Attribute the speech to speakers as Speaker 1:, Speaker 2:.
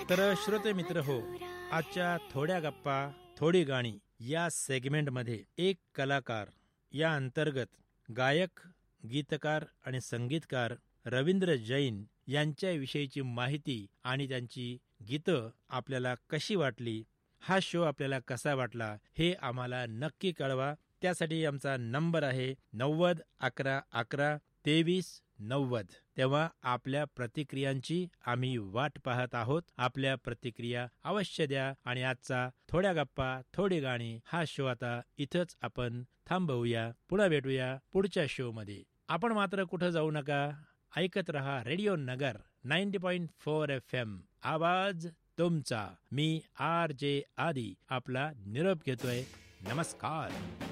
Speaker 1: तर श्रोते मित्र हो, आजच्या थोड्या गप्पा थोडी गाणी या सेगमेंटमध्ये एक कलाकार या अंतर्गत गायक, गीतकार आणि संगीतकार रवींद्र जैन यांच्याविषयीची माहिती आणि त्यांची गीतं आपल्याला कशी वाटली, हा शो आपल्याला कसा वाटला हे आम्हाला नक्की कळवा. त्यासाठी आमचा नंबर आहे 9011112390. तेव्हा आपल्या प्रतिक्रियांची आम्ही वाट पाहत आहोत. आपल्या प्रतिक्रिया अवश्य द्या. आणि आजचा थोड्या गप्पा थोडी गाणी हा शो आता इथंच आपण थांबवूया. पुन्हा भेटूया पुढच्या शो मध्ये. आपण मात्र कुठं जाऊ नका. ऐकत रहा रेडिओ नगर 90.4 FM. आवाज तुमचा. मी RJ आदी आपला निरोप घेतोय. नमस्कार.